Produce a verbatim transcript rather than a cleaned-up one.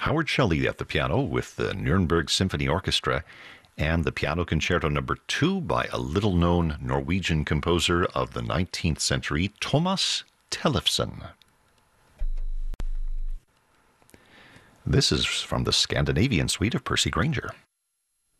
Howard Shelley at the piano with the Nuremberg Symphony Orchestra, and the Piano Concerto Number Two by a little-known Norwegian composer of the nineteenth century, Thomas Tellefsen. This is from the Scandinavian Suite of Percy Grainger.